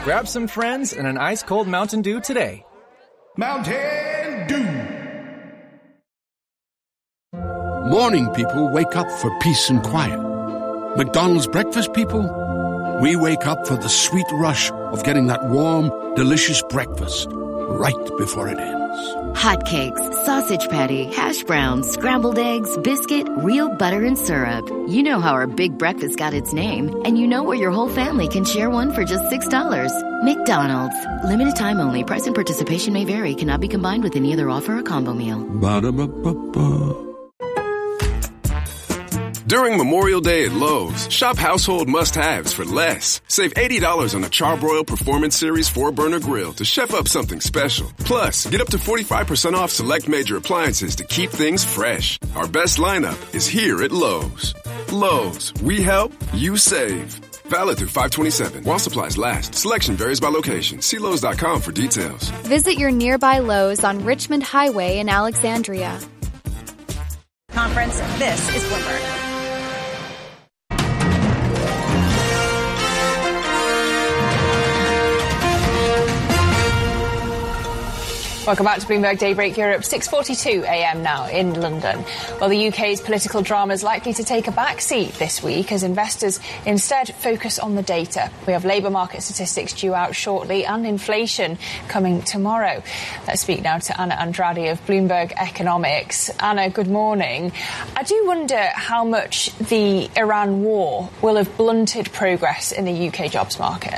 Grab some friends and an ice-cold Mountain Dew today. Mountain Dew. Morning people wake up for peace and quiet. McDonald's breakfast people, we wake up for the sweet rush of getting that warm, delicious breakfast right before it ends. Hotcakes, sausage patty, hash browns, scrambled eggs, biscuit, real butter and syrup. You know how our big breakfast got its name, and you know where your whole family can share one for just $6. McDonald's. Limited time only. Price and participation may vary. Cannot be combined with any other offer or combo meal. Ba-da-ba-ba-ba. During Memorial Day at Lowe's, shop household must-haves for less. Save $80 on a Charbroil Performance Series 4-burner grill to chef up something special. Plus, get up to 45% off select major appliances to keep things fresh. Our best lineup is here at Lowe's. Lowe's, we help, you save. Valid through 5/27 while supplies last. Selection varies by location. See Lowe's.com for details. Visit your nearby Lowe's on Richmond Highway in Alexandria. Conference, this is Bloomberg. Welcome back to Bloomberg Daybreak Europe, 6:42 a.m. now in London. Well, the UK's political drama is likely to take a back seat this week as investors instead focus on the data. We have labour market statistics due out shortly and inflation coming tomorrow. Let's speak now to Anna Andrade of Bloomberg Economics. Anna, good morning. I do wonder how much the Iran war will have blunted progress in the UK jobs market.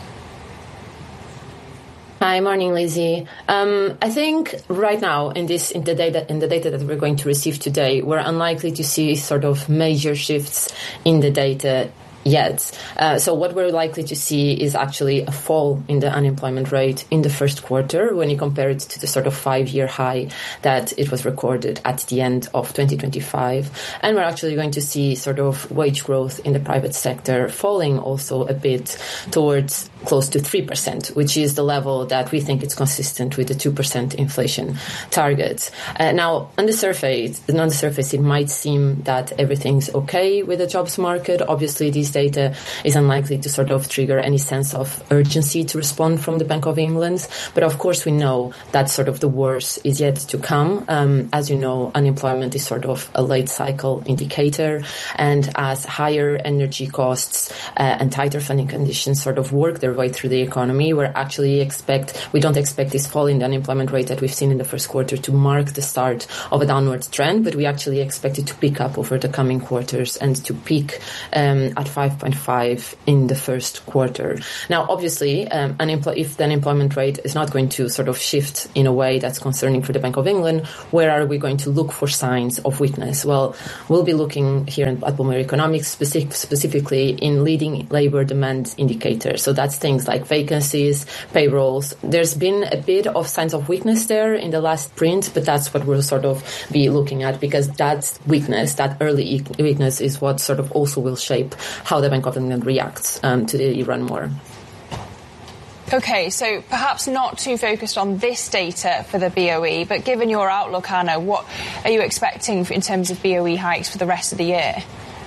Hi, morning, Lizzie. I think right now in the data that we're going to receive today, we're unlikely to see sort of major shifts in the data yet. So what we're likely to see is actually a fall in the unemployment rate in the first quarter when you compare it to the sort of 5-year high that it was recorded at the end of 2025. And we're actually going to see sort of wage growth in the private sector falling also a bit towards close to 3%, which is the level that we think is consistent with the 2% inflation target. Now, on the surface, it might seem that everything's okay with the jobs market. Obviously, these data is unlikely to sort of trigger any sense of urgency to respond from the Bank of England. But of course, we know that sort of the worst is yet to come. As you know, unemployment is sort of a late cycle indicator. And as higher energy costs and tighter funding conditions sort of work their way through the economy, we don't expect this fall in the unemployment rate that we've seen in the first quarter to mark the start of a downward trend, but we actually expect it to pick up over the coming quarters and to peak at 5.5 in the first quarter. Now, obviously, if the unemployment rate is not going to sort of shift in a way that's concerning for the Bank of England, where are we going to look for signs of weakness? Well, we'll be looking here at Bloomberg Economics specifically in leading labor demand indicators. So that's things like vacancies, payrolls. There's been a bit of signs of weakness there in the last print, but that's what we'll sort of be looking at because that weakness, that early weakness is what sort of also will shape how the Bank of England reacts to the Iran war. OK, so perhaps not too focused on this data for the BOE, but given your outlook, Anna, what are you expecting in terms of BOE hikes for the rest of the year?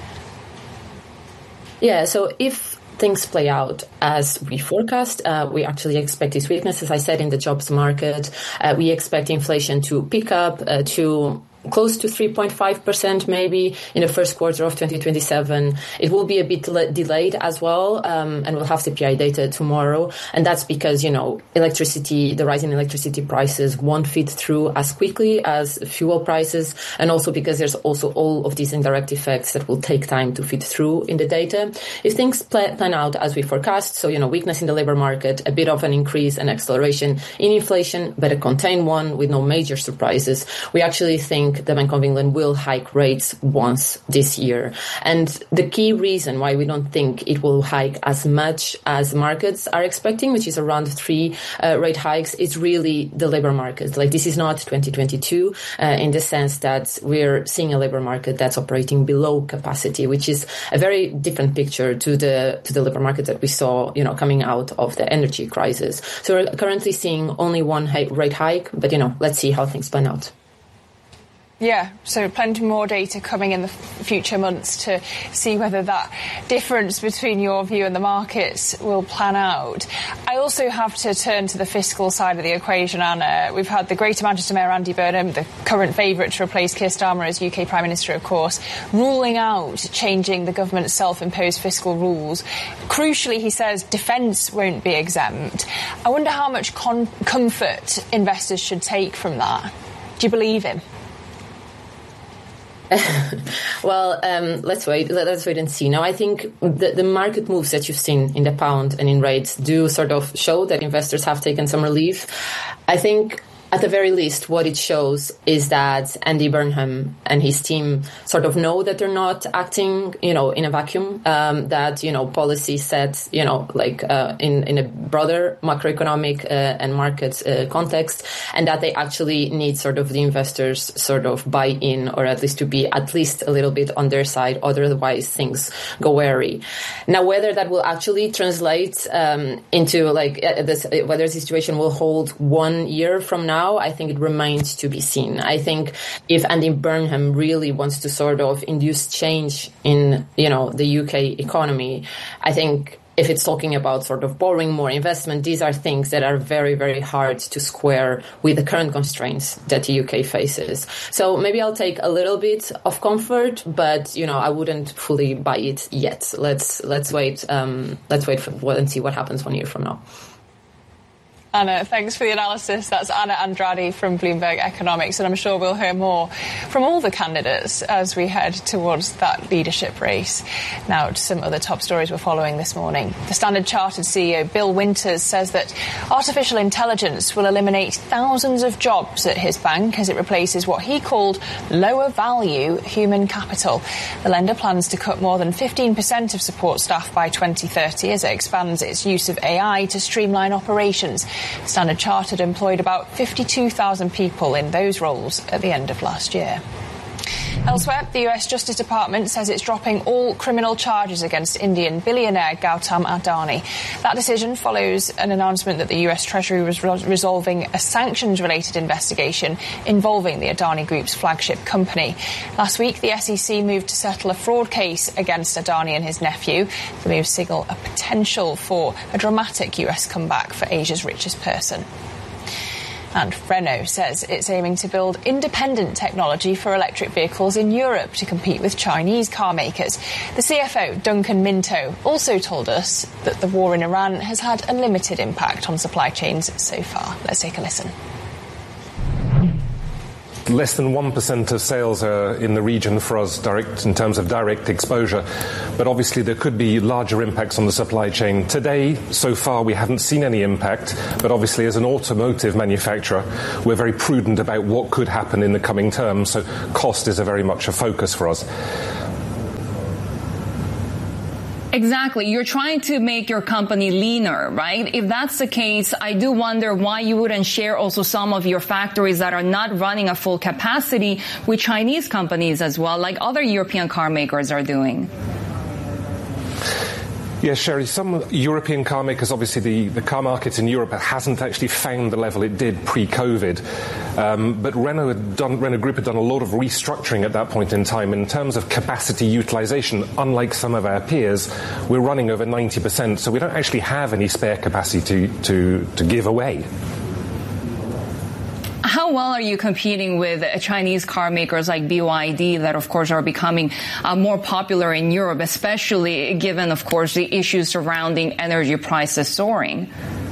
Yeah, so if things play out as we forecast, we actually expect this weakness. As I said, in the jobs market, we expect inflation to pick up to close to 3.5% maybe in the first quarter of 2027. It will be a bit delayed as well, and we'll have CPI data tomorrow. And that's because, the rise in electricity prices won't feed through as quickly as fuel prices, and also because there's also all of these indirect effects that will take time to feed through in the data. If things plan out as we forecast, so, weakness in the labor market, a bit of an increase and acceleration in inflation, but a contained one with no major surprises, we actually think the Bank of England will hike rates once this year. And the key reason why we don't think it will hike as much as markets are expecting, which is around 3 rate hikes, is really the labor market. Like, this is not 2022 in the sense that we're seeing a labor market that's operating below capacity, which is a very different picture to the labor market that we saw, coming out of the energy crisis. So we're currently seeing only one rate hike, but, let's see how things plan out. Yeah, so plenty more data coming in the future months to see whether that difference between your view and the markets will plan out. I also have to turn to the fiscal side of the equation, Anna. We've had the Greater Manchester Mayor Andy Burnham, the current favourite to replace Keir Starmer as UK Prime Minister, of course, ruling out changing the government's self-imposed fiscal rules. Crucially, he says defence won't be exempt. I wonder how much comfort investors should take from that. Do you believe him? Well, let's wait and see. Now, I think the market moves that you've seen in the pound and in rates do sort of show that investors have taken some relief. I think, at the very least, what it shows is that Andy Burnham and his team sort of know that they're not acting, in a vacuum, that, policy sets, in a broader macroeconomic and market context, and that they actually need sort of the investors sort of buy in, or at least to be at least a little bit on their side, otherwise things go wary. Now, whether that will actually translate into whether the situation will hold 1 year from now, I think it remains to be seen. I think if Andy Burnham really wants to sort of induce change in, the UK economy, I think if it's talking about sort of borrowing more investment, these are things that are very, very hard to square with the current constraints that the UK faces. So maybe I'll take a little bit of comfort, but, I wouldn't fully buy it yet. Let's wait and see what happens 1 year from now. Anna, thanks for the analysis. That's Anna Andrade from Bloomberg Economics, and I'm sure we'll hear more from all the candidates as we head towards that leadership race. Now, to some other top stories we're following this morning. The Standard Chartered CEO Bill Winters says that artificial intelligence will eliminate thousands of jobs at his bank as it replaces what he called lower value human capital. The lender plans to cut more than 15% of support staff by 2030 as it expands its use of AI to streamline operations. Standard Chartered employed about 52,000 people in those roles at the end of last year. Elsewhere, the US Justice Department says it's dropping all criminal charges against Indian billionaire Gautam Adani. That decision follows an announcement that the US Treasury was resolving a sanctions-related investigation involving the Adani Group's flagship company. Last week, the SEC moved to settle a fraud case against Adani and his nephew. The move signaled a potential for a dramatic US comeback for Asia's richest person. And Renault says it's aiming to build independent technology for electric vehicles in Europe to compete with Chinese car makers. The CFO, Duncan Minto, also told us that the war in Iran has had a limited impact on supply chains so far. Let's take a listen. Less than 1% of sales are in the region for us in terms of direct exposure. But obviously there could be larger impacts on the supply chain. Today, so far, we haven't seen any impact. But obviously, as an automotive manufacturer, we're very prudent about what could happen in the coming terms. So cost is very much a focus for us. Exactly. You're trying to make your company leaner, right? If that's the case, I do wonder why you wouldn't share also some of your factories that are not running at full capacity with Chinese companies as well, like other European car makers are doing. Yes, Sherry, some European car makers, obviously the car market in Europe hasn't actually found the level it did pre-COVID. But Renault Group had done a lot of restructuring at that point in time. In terms of capacity utilization, unlike some of our peers, we're running over 90%, so we don't actually have any spare capacity to give away. How well are you competing with Chinese car makers like BYD that, of course, are becoming more popular in Europe, especially given, of course, the issues surrounding energy prices soaring?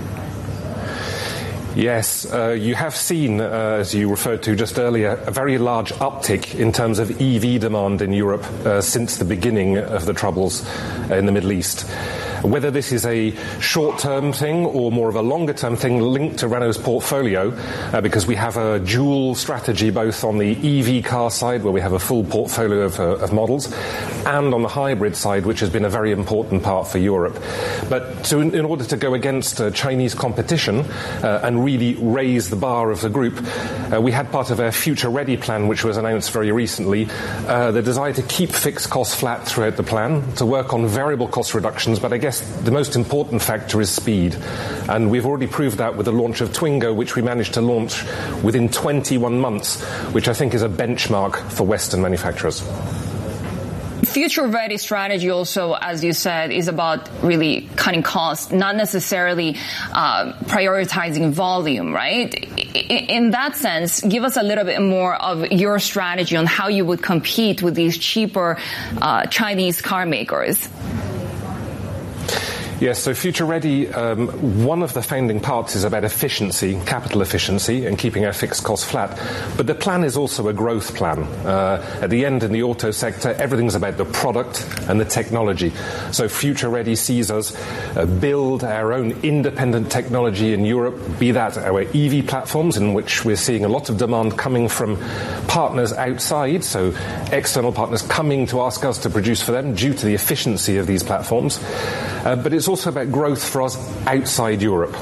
Yes, you have seen, as you referred to just earlier, a very large uptick in terms of EV demand in Europe since the beginning of the troubles in the Middle East. Whether this is a short-term thing or more of a longer-term thing linked to Renault's portfolio, because we have a dual strategy both on the EV car side, where we have a full portfolio of models, and on the hybrid side, which has been a very important part for Europe. But in order to go against Chinese competition and really raise the bar of the group, we had part of our Future Ready plan, which was announced very recently, the desire to keep fixed costs flat throughout the plan, to work on variable cost reductions, but I guess guess the most important factor is speed. And we've already proved that with the launch of Twingo, which we managed to launch within 21 months, which I think is a benchmark for Western manufacturers. Future-ready strategy also, as you said, is about really cutting costs, not necessarily prioritizing volume, right? In that sense, give us a little bit more of your strategy on how you would compete with these cheaper Chinese car makers. Yes, so Future Ready, one of the founding parts is about efficiency, capital efficiency, and keeping our fixed costs flat. But the plan is also a growth plan. At the end, in the auto sector, everything's about the product and the technology. So Future Ready sees us build our own independent technology in Europe, be that our EV platforms, in which we're seeing a lot of demand coming from partners outside, so external partners coming to ask us to produce for them due to the efficiency of these platforms. But it's also about growth for us outside Europe.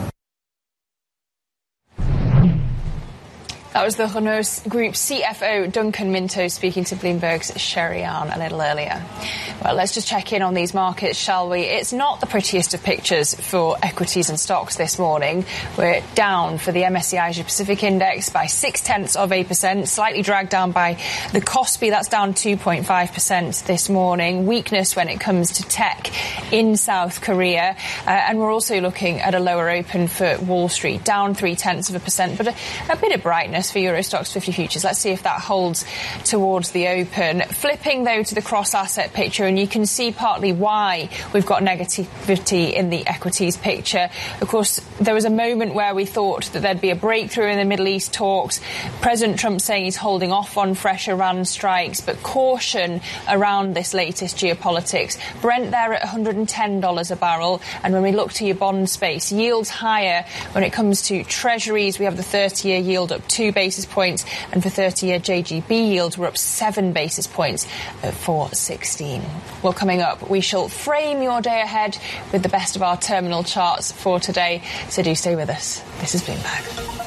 That was the Renault Group CFO, Duncan Minto, speaking to Bloomberg's Sherry Yarn a little earlier. Well, let's just check in on these markets, shall we? It's not the prettiest of pictures for equities and stocks this morning. We're down for the MSCI Asia Pacific Index by 0.6%, slightly dragged down by the Kospi. That's down 2.5% this morning. Weakness when it comes to tech in South Korea. And we're also looking at a lower open for Wall Street, down 0.3%, but a bit of brightness for Euro Stoxx 50 futures. Let's see if that holds towards the open. Flipping, though, to the cross-asset picture, and you can see partly why we've got negativity in the equities picture. Of course, there was a moment where we thought that there'd be a breakthrough in the Middle East talks. President Trump saying he's holding off on fresh Iran strikes, but caution around this latest geopolitics. Brent there at $110 a barrel, and when we look to your bond space, yields higher when it comes to treasuries. We have the 30-year yield up 2 basis points, and for 30-year JGB yields, we're up 7 basis points at 4.16. Well, coming up, we shall frame your day ahead with the best of our terminal charts for today, so do stay with us. This is Bloomberg.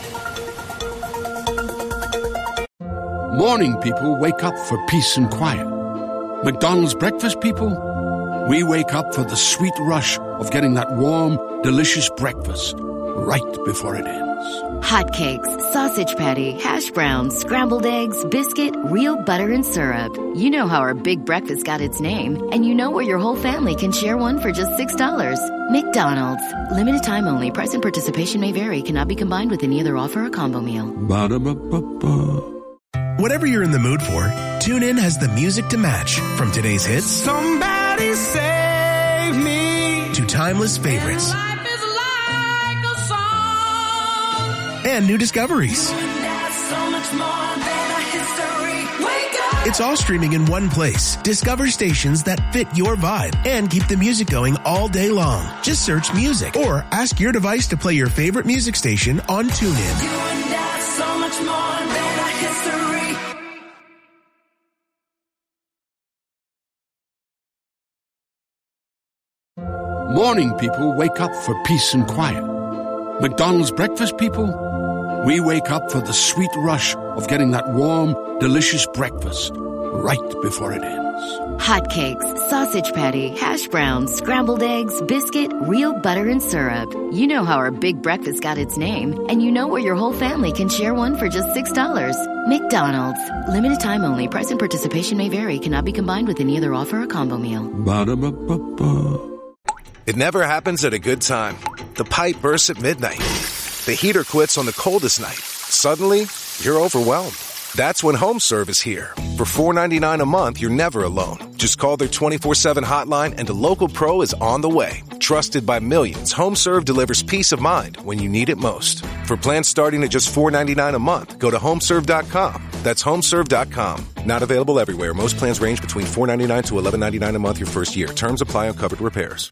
Morning people wake up for peace and quiet. McDonald's breakfast people, we wake up for the sweet rush of getting that warm, delicious breakfast right before it ends. Hotcakes, sausage patty, hash browns, scrambled eggs, biscuit, real butter and syrup. You know how our big breakfast got its name, and you know where your whole family can share one for just $6. McDonald's. Limited time only. Price and participation may vary. Cannot be combined with any other offer or combo meal. Ba-da-ba-ba-ba. Whatever you're in the mood for, TuneIn has the music to match. From today's hits, Somebody Save Me, to timeless favorites. Life is like a song. And new discoveries. It's all streaming in one place. Discover stations that fit your vibe and keep the music going all day long. Just search music or ask your device to play your favorite music station on TuneIn. Morning people wake up for peace and quiet. McDonald's breakfast people, we wake up for the sweet rush of getting that warm, delicious breakfast right before it ends. Hotcakes, sausage patty, hash browns, scrambled eggs, biscuit, real butter and syrup. You know how our big breakfast got its name, and you know where your whole family can share one for just $6. McDonald's. Limited time only. Price and participation may vary. Cannot be combined with any other offer or combo meal. Ba-da-ba-ba-ba. It never happens at a good time. The pipe bursts at midnight. The heater quits on the coldest night. Suddenly, you're overwhelmed. That's when HomeServe is here. For $4.99 a month, you're never alone. Just call their 24/7 hotline and a local pro is on the way. Trusted by millions, HomeServe delivers peace of mind when you need it most. For plans starting at just $4.99 a month, go to HomeServe.com. That's HomeServe.com. Not available everywhere. Most plans range between $4.99 to $11.99 a month your first year. Terms apply on covered repairs.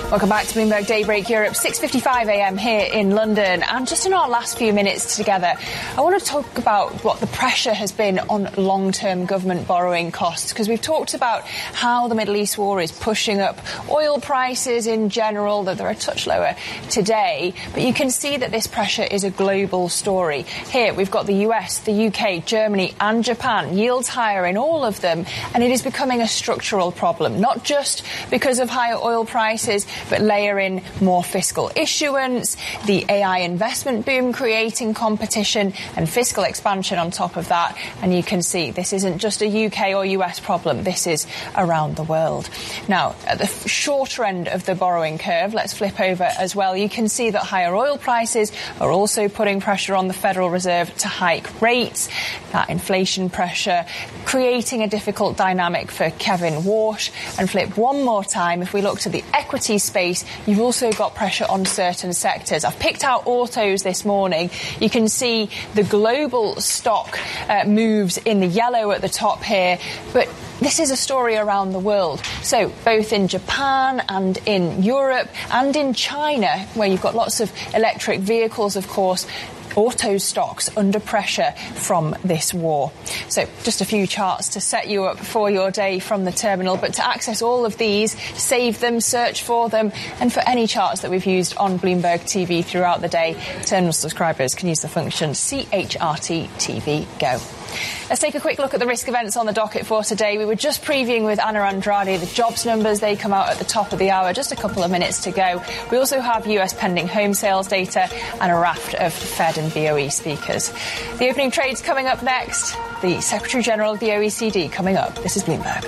Welcome back to Bloomberg Daybreak Europe, 6:55 a.m. here in London. And just in our last few minutes together, I want to talk about what the pressure has been on long-term government borrowing costs, because we've talked about how the Middle East war is pushing up oil prices in general, though they're a touch lower today. But you can see that this pressure is a global story. Here we've got the US, the UK, Germany and Japan. Yields higher in all of them, and it is becoming a structural problem, not just because of higher oil prices, but layer in more fiscal issuance, the AI investment boom creating competition and fiscal expansion on top of that. And you can see this isn't just a UK or US problem. This is around the world. Now, at the shorter end of the borrowing curve, let's flip over as well. You can see that higher oil prices are also putting pressure on the Federal Reserve to hike rates. That inflation pressure creating a difficult dynamic for Kevin Warsh. And flip one more time, if we look to the equity space, you've also got pressure on certain sectors. I've picked out autos this morning. You can see the global stock moves in the yellow at the top here, but this is a story around the world. So both in Japan and in Europe and in China, where you've got lots of electric vehicles, of course, auto stocks under pressure from this war. So just a few charts to set you up for your day from the terminal. But to access all of these, save them, search for them. And for any charts that we've used on Bloomberg TV throughout the day, terminal subscribers can use the function CHRT TV Go. Let's take a quick look at the risk events on the docket for today. We were just previewing with Anna Andrade the jobs numbers. They come out at the top of the hour, just a couple of minutes to go. We also have US pending home sales data and a raft of Fed and BOE speakers. The opening trade's coming up next. The Secretary General of the OECD coming up. This is Bloomberg.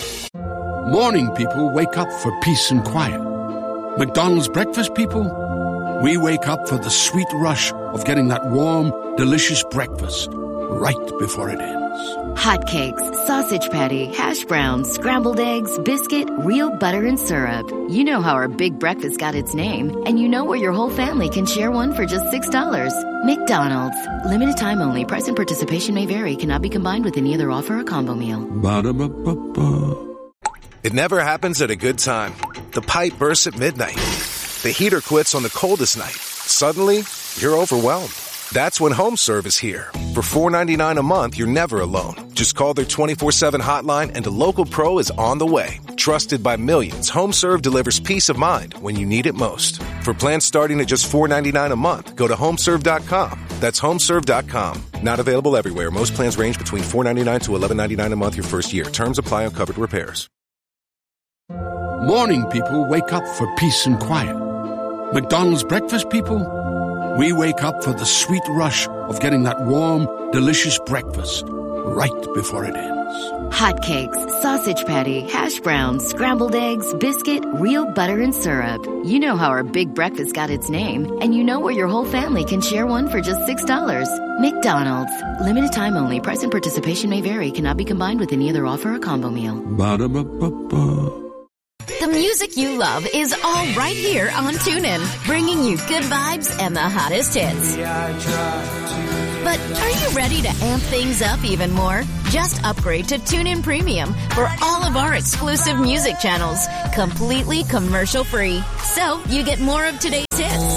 Morning people wake up for peace and quiet. McDonald's breakfast people, we wake up for the sweet rush of getting that warm, delicious breakfast right before it ends. Hotcakes, sausage patty, hash browns, scrambled eggs, biscuit, real butter and syrup. You know how our big breakfast got its name, and you know where your whole family can share one for just $6. McDonald's. Limited time only. Price and participation may vary. Cannot be combined with any other offer or combo meal. Ba-da-ba-ba-ba. It never happens at a good time. The pipe bursts at midnight. The heater quits on the coldest night. Suddenly, you're overwhelmed. That's when HomeServe is here. For $4.99 a month, you're never alone. Just call their 24/7 hotline and a local pro is on the way. Trusted by millions, HomeServe delivers peace of mind when you need it most. For plans starting at just $4.99 a month, go to HomeServe.com. That's HomeServe.com. Not available everywhere. Most plans range between $4.99 to $11.99 a month your first year. Terms apply on covered repairs. Morning people wake up for peace and quiet. McDonald's breakfast people, we wake up for the sweet rush of getting that warm, delicious breakfast right before it ends. Hotcakes, sausage patty, hash browns, scrambled eggs, biscuit, real butter and syrup. You know how our big breakfast got its name, and you know where your whole family can share one for just $6. McDonald's. Limited time only. Price and participation may vary. Cannot be combined with any other offer or combo meal. Ba-da-ba-ba-ba. The music you love is all right here on TuneIn, bringing you good vibes and the hottest hits. But are you ready to amp things up even more? Just upgrade to TuneIn Premium for all of our exclusive music channels, completely commercial-free. So you get more of today's hits,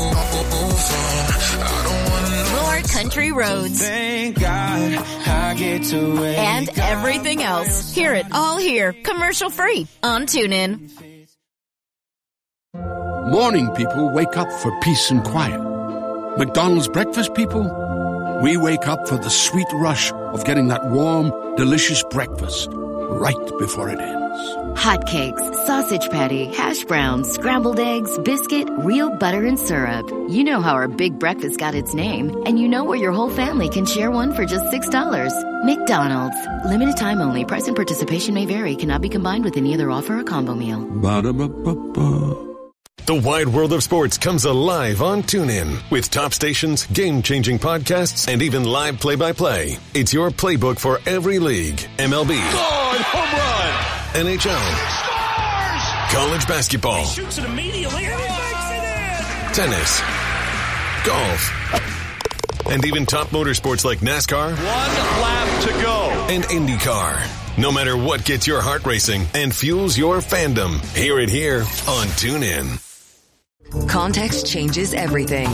more country roads, Thank God I get to wake and everything else. Hear it all here, commercial-free on TuneIn. Morning people wake up for peace and quiet. McDonald's breakfast people, we wake up for the sweet rush of getting that warm, delicious breakfast right before it ends. Hotcakes, sausage patty, hash browns, scrambled eggs, biscuit, real butter and syrup. You know how our big breakfast got its name, and you know where your whole family can share one for just $6. McDonald's. Limited time only. Price and participation may vary. Cannot be combined with any other offer or combo meal. Ba-da-ba-ba-ba. The wide world of sports comes alive on TuneIn with top stations, game-changing podcasts, and even live play-by-play. It's your playbook for every league. MLB. home run! NHL. College basketball. He shoots it immediately and he makes it in! Tennis. Golf. And even top motorsports like NASCAR. 1 lap to go. And IndyCar. No matter what gets your heart racing and fuels your fandom, hear it here on TuneIn. Context changes everything.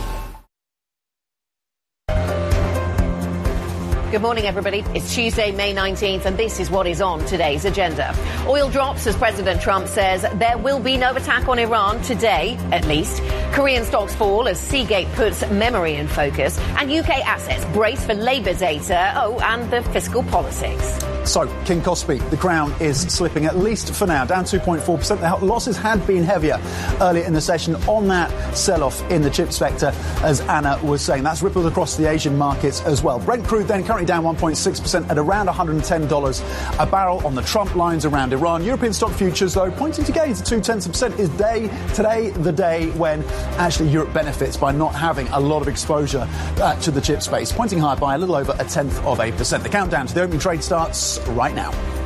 Good morning, everybody. It's Tuesday, May 19th, and this is what is on today's agenda. Oil drops as President Trump says there will be no attack on Iran today, at least. Korean stocks fall as Seagate puts memory in focus. And UK assets brace for Labour data. Oh, and the fiscal politics. So, King Kospi, the crown is slipping, at least for now, down 2.4%. The losses had been heavier earlier in the session on that sell-off in the chip sector, as Anna was saying. That's rippled across the Asian markets as well. Brent crude then currently down 1.6% at around $110 a barrel on the Trump lines around Iran. European stock futures, though, pointing to gains of 0.2%. Is today the day when actually Europe benefits by not having a lot of exposure to the chip space, pointing higher by a little over 0.1%. The countdown to the opening trade starts right now.